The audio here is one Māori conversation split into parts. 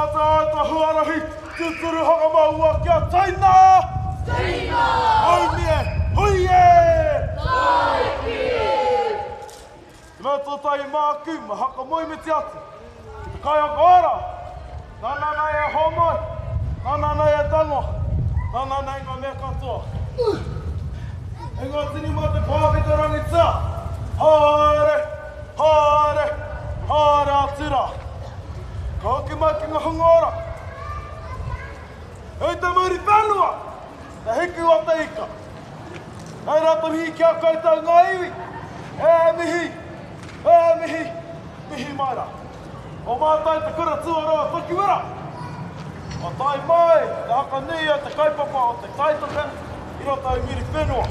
ta huarahi, tuturu haka maua kia taina! Taina! Oimie, huie! Taiki! Mea tō tai māku, ma haka moime te atu. Ki te kai aka ora, nana nei e homoi, nana nei e tango, nana nei ngā mea katoa. E ngā tini mā te pāwhita rangita, haere, haere, haere atira. Ka hoki mai ki ngā hungora. Hei te muri whanua, te hiku o te ika. Hei rata mihi kia koutou ngā iwi, mihi, mihi, mihi maira. O mātai te kura tuaroa toki wera. O tai mai, te haka nui o te kaupapa o te taitoka, i roto i miri whenua.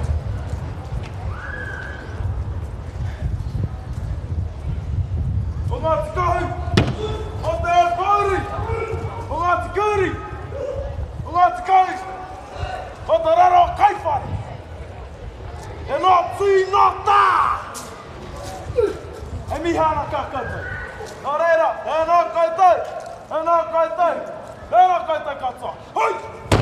O ngā tikahu, o te apauri, o ngā tikuri, o ngā tikahu, o te raro kaiwhare. E nā tui nā tā! E mihana ka koutou. Nā reira, e nā koutou, katoa. Hoi!